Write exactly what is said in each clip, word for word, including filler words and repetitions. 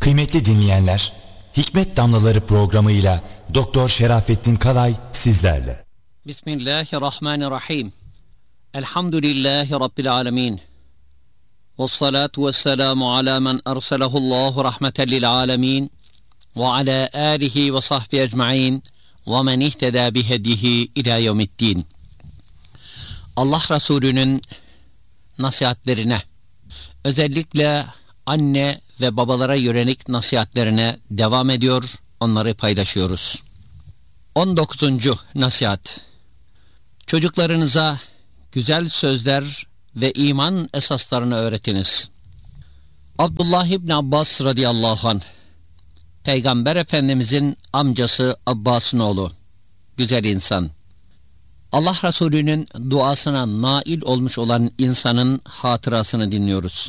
Kıymetli dinleyenler, Hikmet Damlaları programıyla Doktor Şerafettin Kalay sizlerle. Bismillahirrahmanirrahim. Elhamdülillahi Rabbil alemin. Vessalatu vesselamu ala men erselehullahu rahmeten lil alemin. Ve ala alihi ve sahbihi ecma'in. Ve men ihteda bihedihi ila yevmiddin. Allah Resulü'nün nasihatlerine, özellikle anne ve babalara yönelik nasihatlerine devam ediyor, onları paylaşıyoruz. on dokuzuncu nasihat. Çocuklarınıza güzel sözler ve iman esaslarını öğretiniz. Abdullah İbni Abbas radıyallahu anh, Peygamber Efendimizin amcası Abbas'ın oğlu, güzel insan. Allah Resulü'nün duasına nail olmuş olan insanın hatırasını dinliyoruz.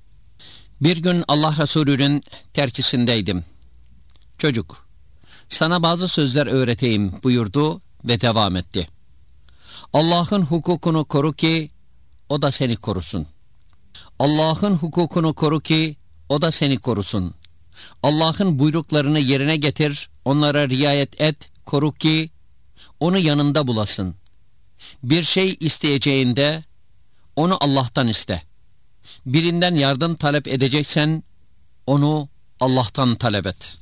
Bir gün Allah Resulü'nün terkisindeydim. Çocuk, sana bazı sözler öğreteyim buyurdu ve devam etti. Allah'ın hukukunu koru ki o da seni korusun. Allah'ın hukukunu koru ki o da seni korusun. Allah'ın buyruklarını yerine getir, onlara riayet et, koru ki onu yanında bulasın. Bir şey isteyeceğinde onu Allah'tan iste. Birinden yardım talep edeceksen onu Allah'tan talep et.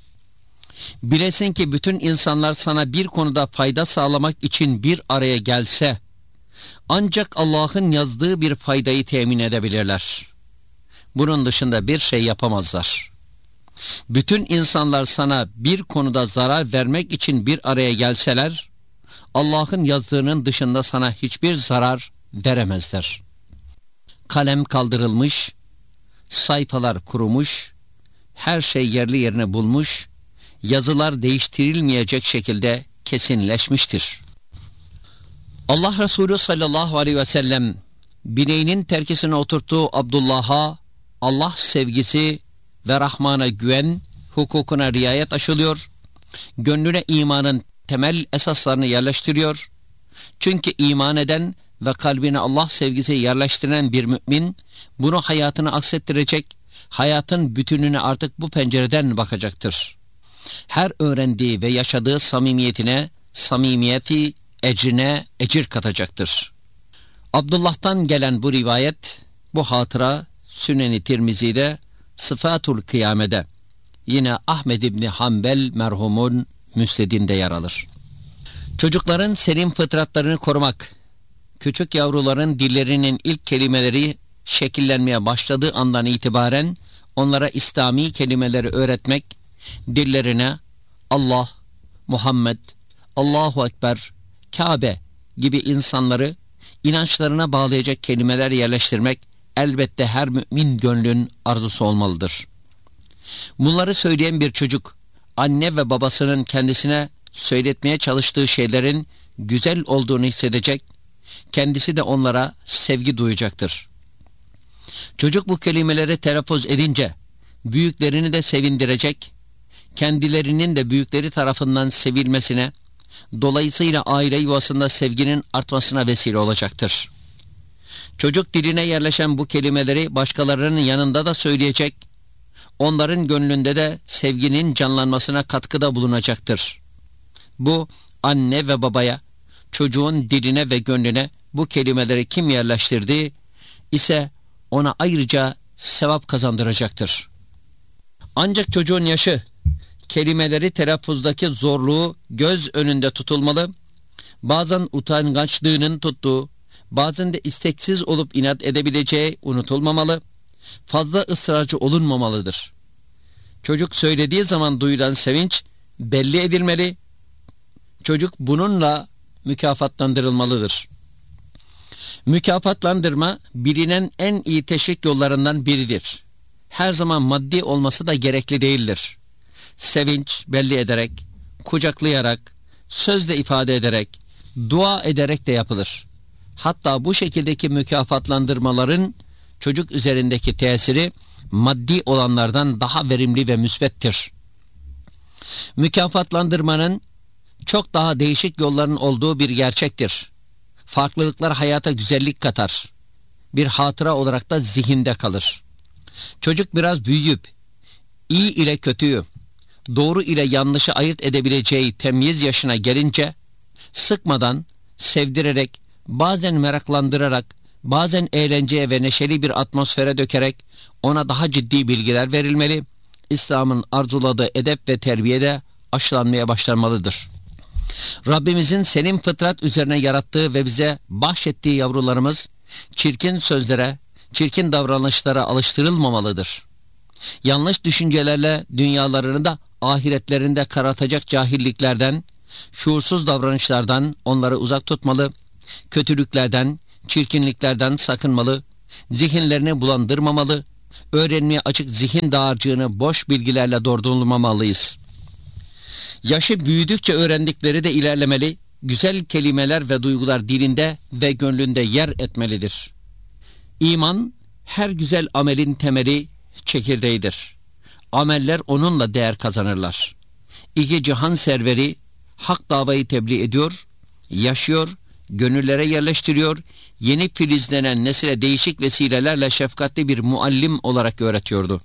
Bilesin ki bütün insanlar sana bir konuda fayda sağlamak için bir araya gelse ancak Allah'ın yazdığı bir faydayı temin edebilirler. Bunun dışında bir şey yapamazlar. Bütün insanlar sana bir konuda zarar vermek için bir araya gelseler Allah'ın yazdığının dışında sana hiçbir zarar veremezler. Kalem kaldırılmış, sayfalar kurumuş, her şey yerli yerine bulmuş, yazılar değiştirilmeyecek şekilde kesinleşmiştir. Allah Resulü sallallahu aleyhi ve sellem bineğinin terkisine oturttuğu Abdullah'a Allah sevgisi ve Rahman'a güven, hukukuna riayet aşılıyor, gönlüne imanın temel esaslarını yerleştiriyor. Çünkü iman eden ve kalbine Allah sevgisi yerleştiren bir mümin bunu hayatına aksettirecek, hayatın bütününe artık bu pencereden bakacaktır. Her öğrendiği ve yaşadığı samimiyetine, samimiyeti ecrine ecir katacaktır. Abdullah'tan gelen bu rivayet, bu hatıra Sünen-i Tirmizi'de, Sıfatul Kıyame'de, yine Ahmed İbni Hanbel merhumun Müsned'inde yer alır. Çocukların selim fıtratlarını korumak, küçük yavruların dillerinin ilk kelimeleri şekillenmeye başladığı andan itibaren onlara İslami kelimeleri öğretmek, dillerine Allah, Muhammed, Allahu Ekber, Kabe gibi insanları inançlarına bağlayacak kelimeler yerleştirmek elbette her mümin gönlün arzusu olmalıdır. Bunları söyleyen bir çocuk, anne ve babasının kendisine söyletmeye çalıştığı şeylerin güzel olduğunu hissedecek, kendisi de onlara sevgi duyacaktır. Çocuk bu kelimeleri telaffuz edince büyüklerini de sevindirecek, kendilerinin de büyükleri tarafından sevilmesine, dolayısıyla aile yuvasında sevginin artmasına vesile olacaktır. Çocuk diline yerleşen bu kelimeleri başkalarının yanında da söyleyecek, onların gönlünde de sevginin canlanmasına katkıda bulunacaktır. Bu anne ve babaya, çocuğun diline ve gönlüne bu kelimeleri kim yerleştirdi ise ona ayrıca sevap kazandıracaktır. Ancak çocuğun yaşı, kelimeleri telaffuzdaki zorluğu göz önünde tutulmalı, bazen utangaçlığının tuttuğu, bazen de isteksiz olup inat edebileceği unutulmamalı, fazla ısrarcı olunmamalıdır. Çocuk söylediği zaman duyulan sevinç belli edilmeli, çocuk bununla mükafatlandırılmalıdır. Mükafatlandırma bilinen en iyi teşvik yollarından biridir. Her zaman maddi olması da gerekli değildir. Sevinç belli ederek, kucaklayarak, sözle ifade ederek, dua ederek de yapılır. Hatta bu şekildeki mükafatlandırmaların çocuk üzerindeki tesiri maddi olanlardan daha verimli ve müsbettir. Mükafatlandırmanın çok daha değişik yolların olduğu bir gerçektir. Farklılıklar hayata güzellik katar. Bir hatıra olarak da zihinde kalır. Çocuk biraz büyüyüp iyi ile kötüyü, doğru ile yanlışı ayırt edebileceği temyiz yaşına gelince, sıkmadan, sevdirerek, bazen meraklandırarak, bazen eğlenceye ve neşeli bir atmosfere dökerek ona daha ciddi bilgiler verilmeli, İslam'ın arzuladığı edep ve terbiyede aşılanmaya başlanmalıdır. Rabbimizin selim fıtrat üzerine yarattığı ve bize bahşettiği yavrularımız, çirkin sözlere, çirkin davranışlara alıştırılmamalıdır. Yanlış düşüncelerle dünyalarını da ahiretlerinde karartacak cahilliklerden, şuursuz davranışlardan onları uzak tutmalı, kötülüklerden, çirkinliklerden sakınmalı, zihinlerini bulandırmamalı, öğrenmeye açık zihin dağarcığını boş bilgilerle doldurmamalıyız. Yaşı büyüdükçe öğrendikleri de ilerlemeli, güzel kelimeler ve duygular dilinde ve gönlünde yer etmelidir. İman, her güzel amelin temeli, çekirdeğidir. Ameller onunla değer kazanırlar. İki cihan serveri, hak davayı tebliğ ediyor, yaşıyor, gönüllere yerleştiriyor, yeni filizlenen nesile değişik vesilelerle şefkatli bir muallim olarak öğretiyordu.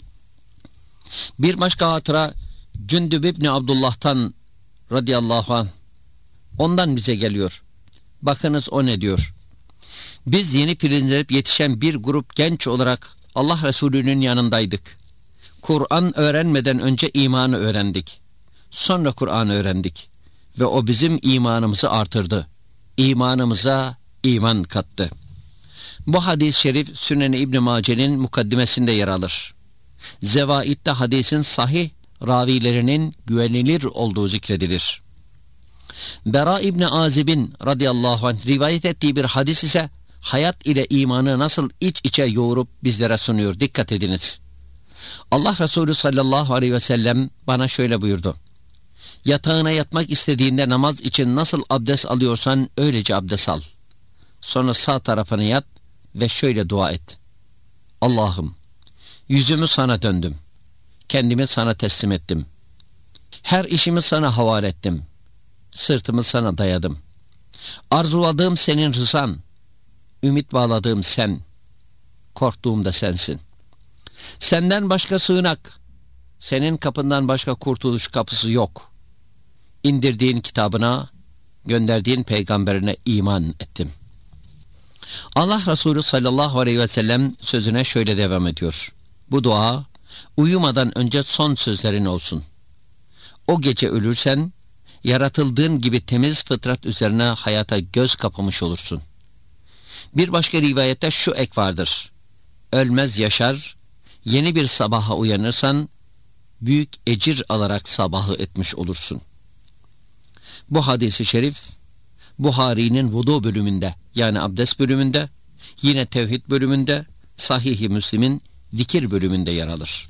Bir başka hatıra, Cündüb İbni Abdullah'tan radıyallahu anh, ondan bize geliyor. Bakınız o ne diyor? Biz yeni filizlenip yetişen bir grup genç olarak Allah Resulü'nün yanındaydık. Kur'an öğrenmeden önce imanı öğrendik. Sonra Kur'an'ı öğrendik. Ve o bizim imanımızı artırdı. İmanımıza iman kattı. Bu hadis-i şerif Sünen-i İbn Mace'nin mukaddimesinde yer alır. Zevaid'de hadisin sahih ravilerinin güvenilir olduğu zikredilir. Bera İbni Azib'in radıyallahu anh rivayet ettiği bir hadis ise hayat ile imanı nasıl iç içe yoğurup bizlere sunuyor. Dikkat ediniz. Allah Resulü sallallahu aleyhi ve sellem bana şöyle buyurdu. Yatağına yatmak istediğinde namaz için nasıl abdest alıyorsan öylece abdest al. Sonra sağ tarafına yat ve şöyle dua et. Allah'ım, yüzümü sana döndüm. Kendimi sana teslim ettim. Her işimi sana havale ettim. Sırtımı sana dayadım. Arzuladığım senin rızan. Ümit bağladığım sen. Korktuğum da sensin. Senden başka sığınak, senin kapından başka kurtuluş kapısı yok. İndirdiğin kitabına, gönderdiğin peygamberine iman ettim. Allah Resulü sallallahu aleyhi ve sellem sözüne şöyle devam ediyor. Bu dua, uyumadan önce son sözlerin olsun. O gece ölürsen, yaratıldığın gibi temiz fıtrat üzerine hayata göz kapamış olursun. Bir başka rivayette şu ek vardır. Ölmez yaşar, yeni bir sabaha uyanırsan, büyük ecir alarak sabahı etmiş olursun. Bu hadis-i şerif, Buhari'nin vudu bölümünde, yani abdest bölümünde, yine tevhid bölümünde, Sahih-i Müslim'in zikir bölümünde yer alır.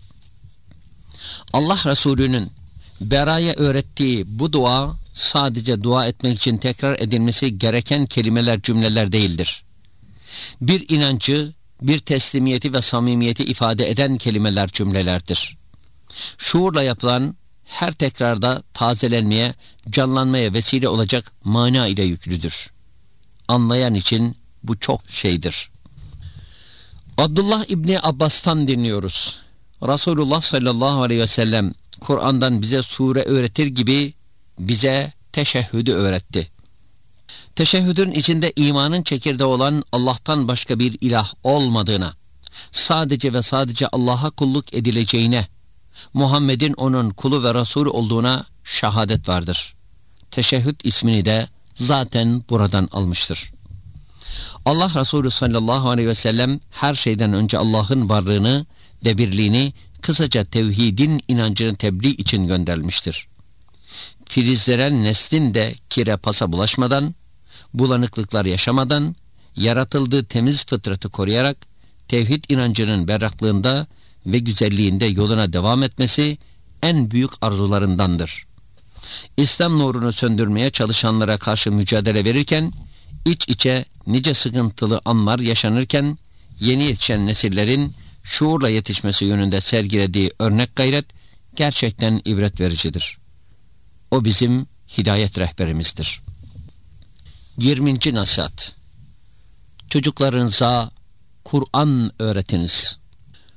Allah Resulü'nün Bera'ya öğrettiği bu dua, sadece dua etmek için tekrar edilmesi gereken kelimeler, cümleler değildir. Bir inancı, bir teslimiyeti ve samimiyeti ifade eden kelimeler, cümlelerdir. Şuurla yapılan her tekrarda tazelenmeye, canlanmaya vesile olacak mana ile yüklüdür. Anlayan için bu çok şeydir. Abdullah İbni Abbas'tan dinliyoruz. Resulullah sallallahu aleyhi ve sellem Kur'an'dan bize sure öğretir gibi bize teşehhüdü öğretti. Teşehhüdün içinde imanın çekirdeği olan Allah'tan başka bir ilah olmadığına, sadece ve sadece Allah'a kulluk edileceğine, Muhammed'in onun kulu ve Resulü olduğuna şehadet vardır. Teşehhüd ismini de zaten buradan almıştır. Allah Resulü sallallahu aleyhi ve sellem her şeyden önce Allah'ın varlığını ve birliğini, kısaca tevhidin inancını tebliğ için gönderilmiştir. Filizlenen neslin de kire pasa bulaşmadan, bulanıklıklar yaşamadan, yaratıldığı temiz fıtratı koruyarak, tevhid inancının berraklığında ve güzelliğinde yoluna devam etmesi en büyük arzularındandır. İslam nurunu söndürmeye çalışanlara karşı mücadele verirken, iç içe nice sıkıntılı anlar yaşanırken, yeni yetişen nesillerin şuurla yetişmesi yönünde sergilediği örnek gayret gerçekten ibret vericidir. O bizim hidayet rehberimizdir. yirminci nasihat. Çocuklarınıza Kur'an öğretiniz.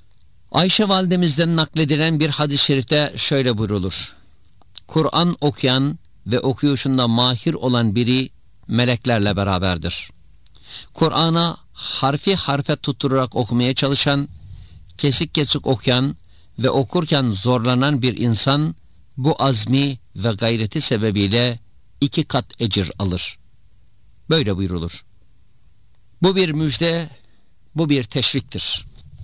Ayşe validemizden nakledilen bir hadis-i şerifte şöyle buyrulur: Kur'an okuyan ve okuyuşunda mahir olan biri meleklerle beraberdir. Kur'an'a harfi harfe tutturarak okumaya çalışan, kesik kesik okuyan ve okurken zorlanan bir insan bu azmi ve gayreti sebebiyle iki kat ecir alır. Böyle buyrulur. Bu bir müjde, bu bir teşviktir.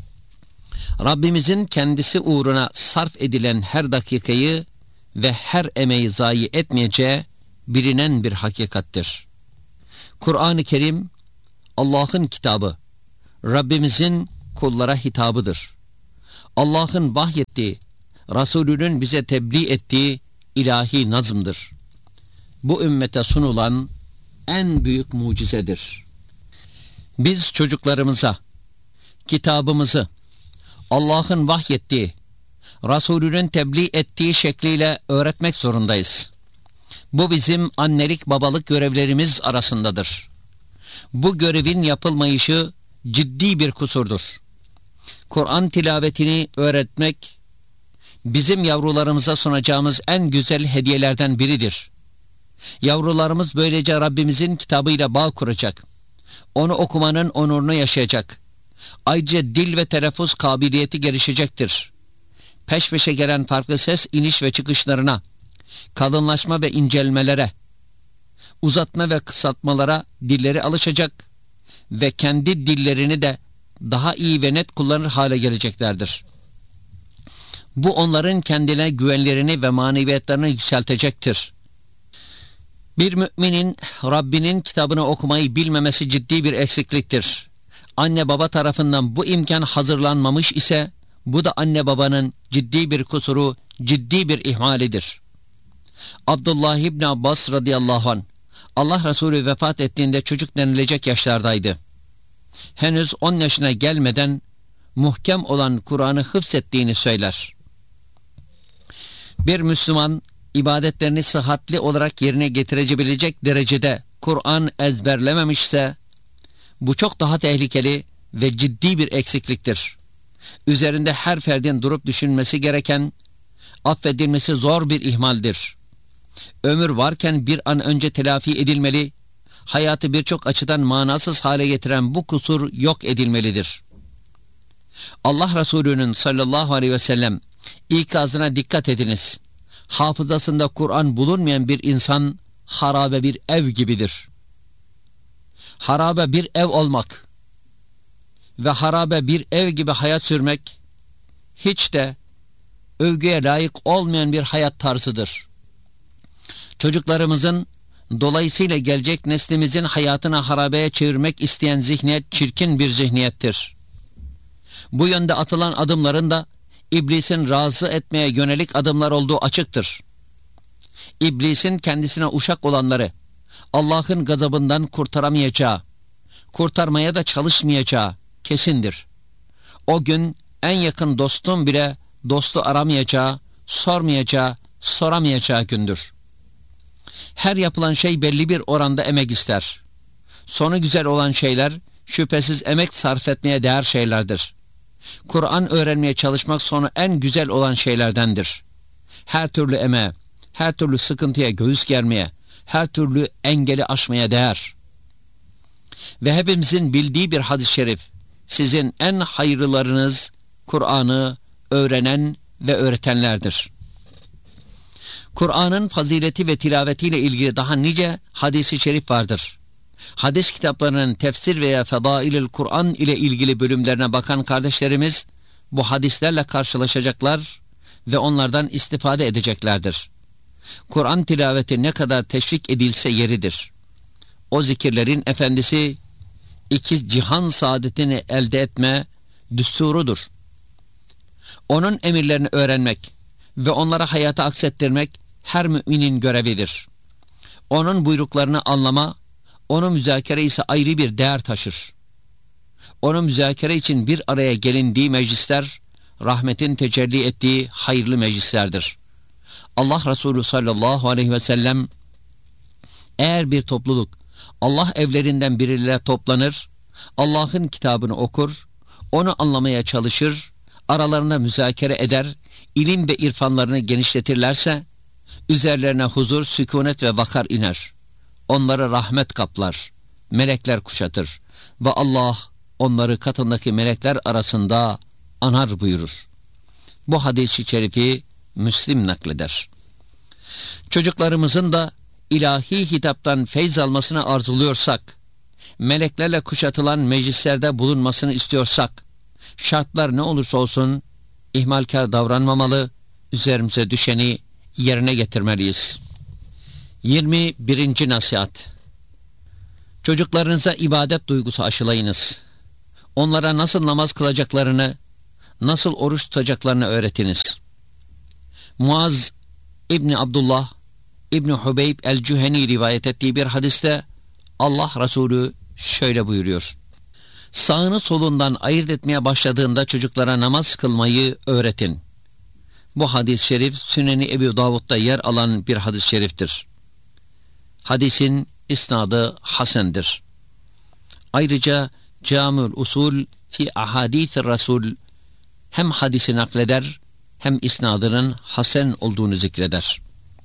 Rabbimizin kendisi uğruna sarf edilen her dakikayı ve her emeği zayi etmeyeceği bilinen bir hakikattir. Kur'an-ı Kerim Allah'ın kitabı, Rabbimizin kullara hitabıdır. Allah'ın vahyettiği, Resulünün bize tebliğ ettiği ilahi nazımdır. Bu ümmete sunulan en büyük mucizedir. Biz çocuklarımıza kitabımızı Allah'ın vahyettiği, Resulünün tebliğ ettiği şekliyle öğretmek zorundayız. Bu bizim annelik babalık görevlerimiz arasındadır. Bu görevin yapılmayışı ciddi bir kusurdur. Kur'an tilavetini öğretmek bizim yavrularımıza sunacağımız en güzel hediyelerden biridir. Yavrularımız böylece Rabbimizin kitabıyla bağ kuracak. Onu okumanın onurunu yaşayacak. Ayrıca dil ve telaffuz kabiliyeti gelişecektir. Peş peşe gelen farklı ses iniş ve çıkışlarına, kalınlaşma ve incelmelere, uzatma ve kısaltmalara dilleri alışacak ve kendi dillerini de daha iyi ve net kullanır hale geleceklerdir. Bu onların kendine güvenlerini ve maneviyatlarını yükseltecektir. Bir müminin Rabbinin kitabını okumayı bilmemesi ciddi bir eksikliktir. Anne baba tarafından bu imkan hazırlanmamış ise bu da anne babanın ciddi bir kusuru, ciddi bir ihmalidir. Abdullah İbni Abbas radıyallahu anh, Allah Resulü vefat ettiğinde çocuk denilecek yaşlardaydı. Henüz on yaşına gelmeden muhkem olan Kur'an'ı hıfzettiğini söyler. Bir Müslüman ibadetlerini sıhhatli olarak yerine getirebilecek derecede Kur'an ezberlememişse bu çok daha tehlikeli ve ciddi bir eksikliktir. Üzerinde her ferdin durup düşünmesi gereken, affedilmesi zor bir ihmaldir. Ömür varken bir an önce telafi edilmeli, hayatı birçok açıdan manasız hale getiren bu kusur yok edilmelidir. Allah Resulü'nün sallallahu aleyhi ve sellem ikazına dikkat ediniz. Hafızasında Kur'an bulunmayan bir insan harabe bir ev gibidir. Harabe bir ev olmak ve harabe bir ev gibi hayat sürmek hiç de övgüye layık olmayan bir hayat tarzıdır. Çocuklarımızın, dolayısıyla gelecek neslimizin hayatını harabeye çevirmek isteyen zihniyet çirkin bir zihniyettir. Bu yönde atılan adımların da İblisin razı etmeye yönelik adımlar olduğu açıktır. İblisin kendisine uşak olanları Allah'ın gazabından kurtaramayacağı, kurtarmaya da çalışmayacağı kesindir. O gün en yakın dostun bile dostu aramayacağı, sormayacağı, soramayacağı gündür. Her yapılan şey belli bir oranda emek ister. Sonu güzel olan şeyler şüphesiz emek sarf etmeye değer şeylerdir. Kur'an öğrenmeye çalışmak sonu en güzel olan şeylerdendir. Her türlü emeğe, her türlü sıkıntıya göğüs germeye, her türlü engeli aşmaya değer. Ve hepimizin bildiği bir hadis-i şerif, sizin en hayırlılarınız Kur'an'ı öğrenen ve öğretenlerdir. Kur'an'ın fazileti ve tilavetiyle ilgili daha nice hadis-i şerif vardır. Hadis kitaplarının tefsir veya Fedailül Kur'an ile ilgili bölümlerine bakan kardeşlerimiz bu hadislerle karşılaşacaklar ve onlardan istifade edeceklerdir. Kur'an tilaveti ne kadar teşvik edilse yeridir. O zikirlerin efendisi iki cihan saadetini elde etme düsturudur. Onun emirlerini öğrenmek ve onlara hayata aksettirmek her müminin görevidir. Onun buyruklarını anlama, onun müzakere ise ayrı bir değer taşır. Onun müzakere için bir araya gelindiği meclisler, rahmetin tecelli ettiği hayırlı meclislerdir. Allah Resulü sallallahu aleyhi ve sellem, eğer bir topluluk Allah evlerinden biriyle toplanır, Allah'ın kitabını okur, onu anlamaya çalışır, aralarında müzakere eder, ilim ve irfanlarını genişletirlerse, üzerlerine huzur, sükunet ve vakar iner. Onları rahmet kaplar, melekler kuşatır ve Allah onları katındaki melekler arasında anar buyurur. Bu hadis-i şerifi Müslim nakleder. Çocuklarımızın da ilahi hitaptan feyz almasını arzuluyorsak, meleklerle kuşatılan meclislerde bulunmasını istiyorsak, şartlar ne olursa olsun ihmalkar davranmamalı, üzerimize düşeni yerine getirmeliyiz. yirmi birinci nasihat. Çocuklarınıza ibadet duygusu aşılayınız. Onlara nasıl namaz kılacaklarını, nasıl oruç tutacaklarını öğretiniz. Muaz İbni Abdullah İbni Hubeyb el-Cüheni rivayet ettiği bir hadiste Allah Resulü şöyle buyuruyor: sağını solundan ayırt etmeye başladığında çocuklara namaz kılmayı öğretin. Bu hadis-i şerif Süneni Ebu Davud'da yer alan bir hadis-i şeriftir. Hadisin isnadı hasendir. Ayrıca Camül Usul fi Ahadith-i Resul hem hadisi nakleder hem isnadının hasen olduğunu zikreder.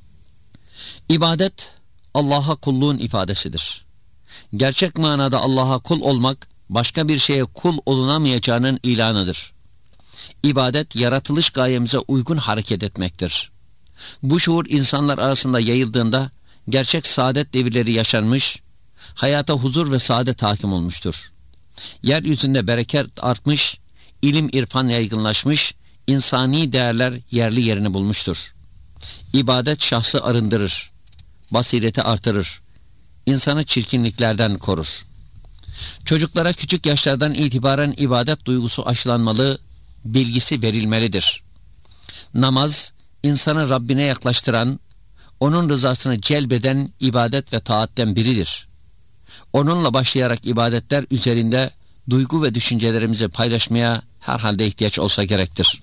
İbadet Allah'a kulluğun ifadesidir. Gerçek manada Allah'a kul olmak, başka bir şeye kul olunamayacağının ilanıdır. İbadet, yaratılış gayemize uygun hareket etmektir. Bu şuur insanlar arasında yayıldığında, gerçek saadet devirleri yaşanmış, hayata huzur ve saadet hakim olmuştur. Yeryüzünde bereket artmış, ilim irfan yaygınlaşmış, insani değerler yerli yerini bulmuştur. İbadet şahsı arındırır, basireti artırır, insanı çirkinliklerden korur. Çocuklara küçük yaşlardan itibaren ibadet duygusu aşılanmalı, bilgisi verilmelidir. Namaz, insanı Rabbine yaklaştıran, onun rızasını celbeden ibadet ve taatten biridir. Onunla başlayarak ibadetler üzerinde duygu ve düşüncelerimizi paylaşmaya herhalde ihtiyaç olsa gerektir.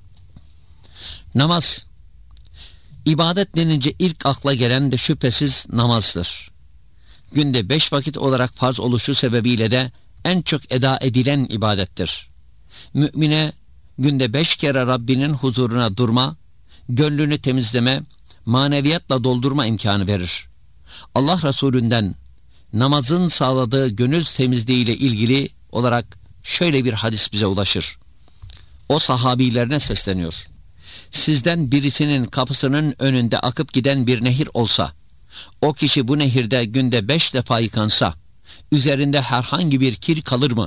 Namaz, ibadet denince ilk akla gelen de şüphesiz namazdır. Günde beş vakit olarak farz oluşu sebebiyle de en çok eda edilen ibadettir. Mümine günde beş kere Rabbinin huzuruna durma, gönlünü temizleme, maneviyatla doldurma imkanı verir. Allah Resulü'nden namazın sağladığı gönül temizliğiyle ilgili olarak şöyle bir hadis bize ulaşır. O sahabilerine sesleniyor: sizden birisinin kapısının önünde akıp giden bir nehir olsa, o kişi bu nehirde günde beş defa yıkansa, üzerinde herhangi bir kir kalır mı?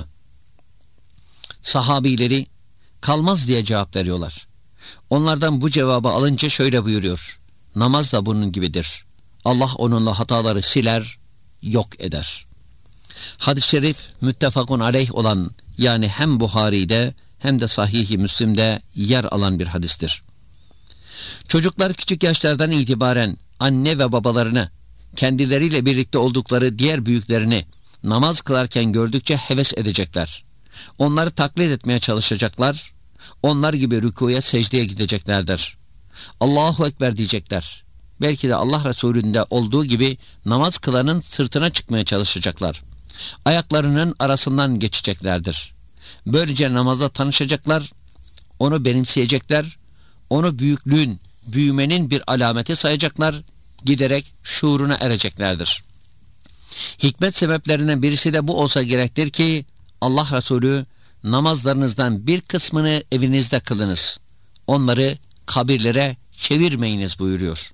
Sahabileri kalmaz diye cevap veriyorlar. Onlardan bu cevabı alınca şöyle buyuruyor: namaz da bunun gibidir. Allah onunla hataları siler, yok eder. Hadis-i şerif müttefakun aleyh olan, yani hem Buhari'de hem de Sahih-i Müslim'de yer alan bir hadistir. Çocuklar küçük yaşlardan itibaren anne ve babalarını, kendileriyle birlikte oldukları diğer büyüklerini namaz kılarken gördükçe heves edecekler. Onları taklit etmeye çalışacaklar. Onlar gibi rükûya, secdeye gideceklerdir. Allahu Ekber diyecekler. Belki de Allah Resulü'nde olduğu gibi namaz kılanın sırtına çıkmaya çalışacaklar. Ayaklarının arasından geçeceklerdir. Böylece namazda tanışacaklar, onu benimseyecekler, onu büyüklüğün, büyümenin bir alameti sayacaklar, giderek şuuruna ereceklerdir. Hikmet sebeplerinden birisi de bu olsa gerektir ki Allah Resulü namazlarınızdan bir kısmını evinizde kılınız, onları kabirlere çevirmeyiniz buyuruyor.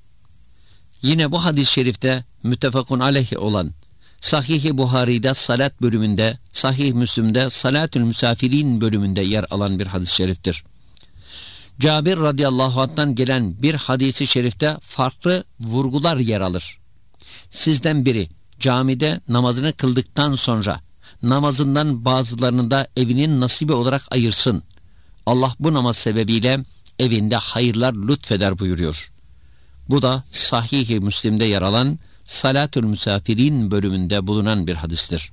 Yine bu hadis-i şerifte müttefakun aleyh olan Sahih-i Buhari'de salat bölümünde, Sahih Müslim'de salatül müsafirin bölümünde yer alan bir hadis-i şeriftir. Cabir radıyallahu anh'tan gelen bir hadis-i şerifte farklı vurgular yer alır. Sizden biri camide namazını kıldıktan sonra namazından bazılarını da evinin nasibi olarak ayırsın. Allah bu namaz sebebiyle evinde hayırlar lütfeder buyuruyor. Bu da Sahih-i Müslim'de yer alan Salatül Müsafirin bölümünde bulunan bir hadistir.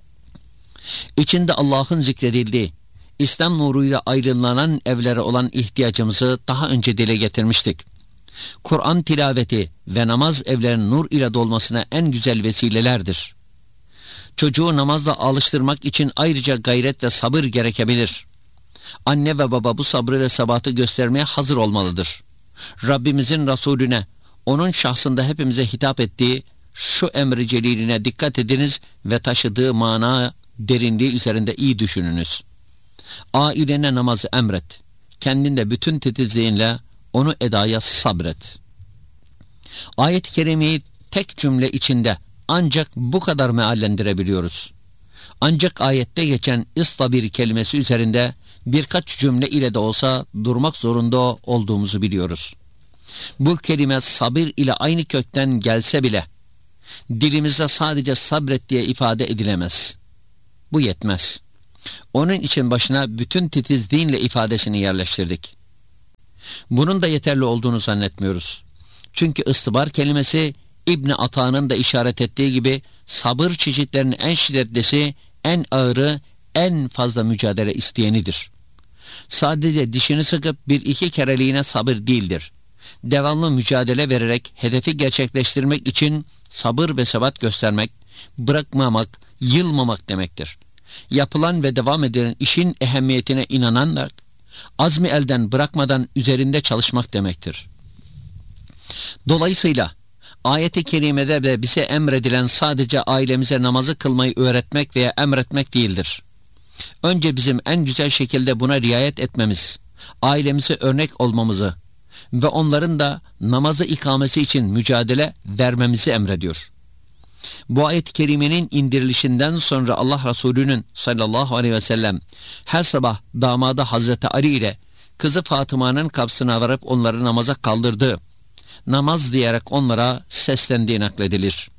İçinde Allah'ın zikredildiği, İslam nuruyla aydınlanan evlere olan ihtiyacımızı daha önce dile getirmiştik. Kur'an tilaveti ve namaz evlerin nur ile dolmasına en güzel vesilelerdir. Çocuğu namazla alıştırmak için ayrıca gayret ve sabır gerekebilir. Anne ve baba bu sabrı ve sebatı göstermeye hazır olmalıdır. Rabbimizin Resulüne, onun şahsında hepimize hitap ettiği şu emri celiline dikkat ediniz ve taşıdığı mana derinliği üzerinde iyi düşününüz. Ailene namazı emret. Kendinde bütün titizliğinle onu edaya sabret. Ayet-i kerimeyi tek cümle içinde ancak bu kadar meallendirebiliyoruz. Ancak ayette geçen istabir kelimesi üzerinde birkaç cümle ile de olsa durmak zorunda olduğumuzu biliyoruz. Bu kelime sabir ile aynı kökten gelse bile dilimizde sadece sabret diye ifade edilemez. Bu yetmez. Onun için başına bütün titizliğinle ifadesini yerleştirdik. Bunun da yeterli olduğunu zannetmiyoruz. Çünkü ıstıbar kelimesi İbn Ata'nın da işaret ettiği gibi sabır çeşitlerinin en şiddetlisi, en ağırı, en fazla mücadele isteyenidir. Sadece dişini sıkıp bir iki kereliğine sabır değildir. Devamlı mücadele vererek hedefi gerçekleştirmek için sabır ve sebat göstermek, bırakmamak, yılmamak demektir. Yapılan ve devam edilen işin ehemmiyetine inananlar, azmi elden bırakmadan üzerinde çalışmak demektir. Dolayısıyla ayet-i kerimede de bize emredilen sadece ailemize namazı kılmayı öğretmek veya emretmek değildir. Önce bizim en güzel şekilde buna riayet etmemiz, ailemize örnek olmamızı ve onların da namazı ikamesi için mücadele vermemizi emrediyor. Bu ayet-i kerimenin indirilişinden sonra Allah Resulü'nün sallallahu aleyhi ve sellem her sabah damadı Hazreti Ali ile kızı Fatıma'nın kapısına varıp onları namaza kaldırdığı, namaz diyerek onlara seslendiği nakledilir.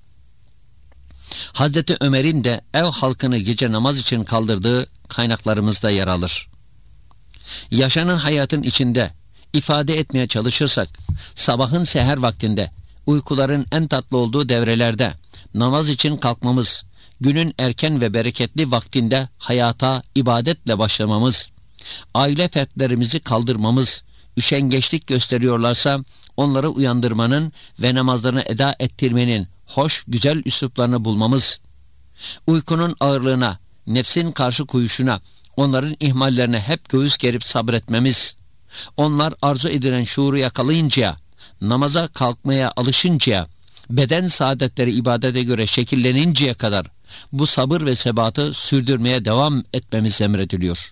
Hazreti Ömer'in de ev halkını gece namaz için kaldırdığı kaynaklarımızda yer alır. Yaşanan hayatın içinde ifade etmeye çalışırsak, sabahın seher vaktinde, uykuların en tatlı olduğu devrelerde namaz için kalkmamız, günün erken ve bereketli vaktinde hayata ibadetle başlamamız, aile fertlerimizi kaldırmamız, üşengeçlik gösteriyorlarsa onları uyandırmanın ve namazlarını eda ettirmenin hoş, güzel üsluplarını bulmamız, uykunun ağırlığına, nefsin karşı koyuşuna, onların ihmallerine hep göğüs gerip sabretmemiz, onlar arzu edilen şuuru yakalayıncaya, namaza kalkmaya alışıncaya, beden saadetleri ibadete göre şekilleninceye kadar bu sabır ve sebatı sürdürmeye devam etmemiz emrediliyor.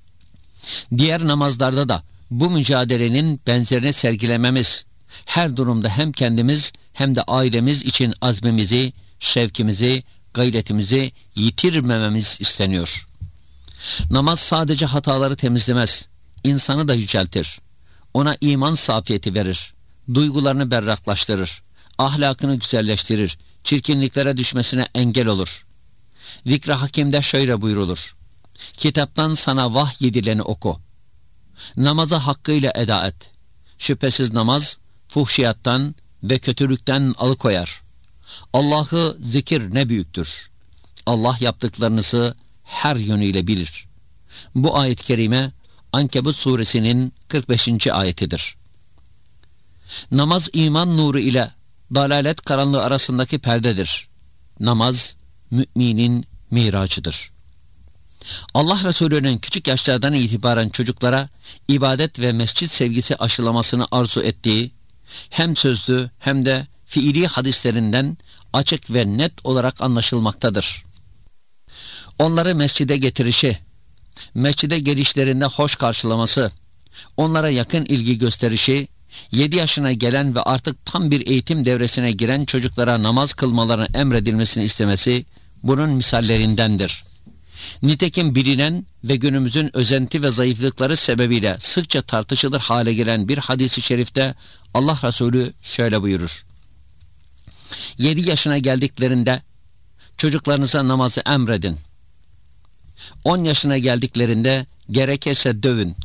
Diğer namazlarda da bu mücadelenin benzerini sergilememiz, her durumda hem kendimiz hem de ailemiz için azmimizi, şevkimizi, gayretimizi yitirmememiz isteniyor. Namaz sadece hataları temizlemez, insanı da yüceltir. Ona iman safiyeti verir, duygularını berraklaştırır, ahlakını güzelleştirir, çirkinliklere düşmesine engel olur. Zikr-i Hakim'de şöyle buyrulur: kitaptan sana vahyedileni oku. Namazı hakkıyla eda et. Şüphesiz namaz fuhşiyattan ve kötülükten alıkoyar. Allah'ı zikir ne büyüktür. Allah yaptıklarınızı her yönüyle bilir. Bu ayet-i kerime Ankebut suresinin kırk beşinci ayetidir. Namaz iman nuru ile dalalet karanlığı arasındaki perdedir. Namaz müminin miracıdır. Allah Resulü'nün küçük yaşlardan itibaren çocuklara ibadet ve mescit sevgisi aşılamasını arzu ettiği, hem sözlü hem de fiili hadislerinden açık ve net olarak anlaşılmaktadır. Onları mescide getirişi, mescide gelişlerinde hoş karşılaması, onlara yakın ilgi gösterişi, yedi yaşına gelen ve artık tam bir eğitim devresine giren çocuklara namaz kılmalarını emredilmesini istemesi bunun misallerindendir. Nitekim bilinen ve günümüzün özenti ve zayıflıkları sebebiyle sıkça tartışılır hale gelen bir hadis-i şerifte Allah Resulü şöyle buyurur: yedi yaşına geldiklerinde çocuklarınıza namazı emredin. on yaşına geldiklerinde gerekirse dövün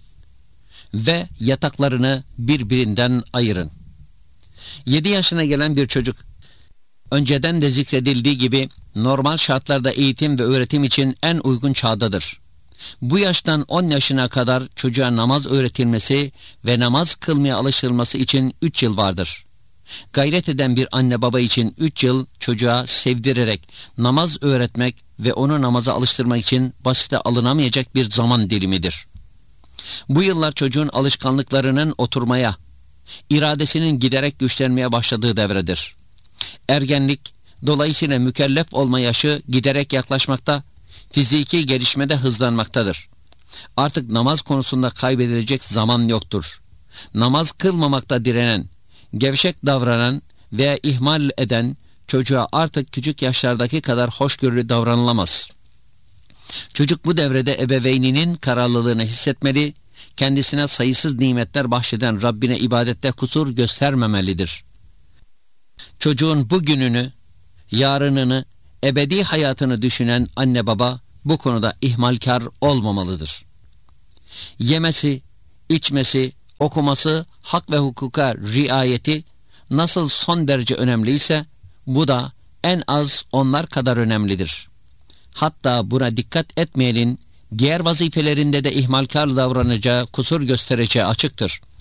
ve yataklarını birbirinden ayırın. yedi yaşına gelen bir çocuk, önceden de zikredildiği gibi normal şartlarda eğitim ve öğretim için en uygun çağdadır. Bu yaştan on yaşına kadar çocuğa namaz öğretilmesi ve namaz kılmaya alıştırılması için üç yıl vardır. Gayret eden bir anne baba için üç yıl çocuğa sevdirerek namaz öğretmek ve onu namaza alıştırmak için basite alınamayacak bir zaman dilimidir. Bu yıllar çocuğun alışkanlıklarının oturmaya, iradesinin giderek güçlenmeye başladığı devredir. Ergenlik, dolayısıyla mükellef olma yaşı giderek yaklaşmakta, fiziki gelişmede hızlanmaktadır. Artık namaz konusunda kaybedilecek zaman yoktur. Namaz kılmamakta direnen, gevşek davranan veya ihmal eden çocuğa artık küçük yaşlardaki kadar hoşgörülü davranılamaz. Çocuk bu devrede ebeveyninin kararlılığını hissetmeli, kendisine sayısız nimetler bahşeden Rabbine ibadette kusur göstermemelidir. Çocuğun bugününü, yarınını, ebedi hayatını düşünen anne baba bu konuda ihmalkar olmamalıdır. Yemesi, içmesi, okuması, hak ve hukuka riayeti nasıl son derece önemliyse bu da en az onlar kadar önemlidir. Hatta buna dikkat etmeyenin diğer vazifelerinde de ihmalkar davranacağı, kusur göstereceği açıktır.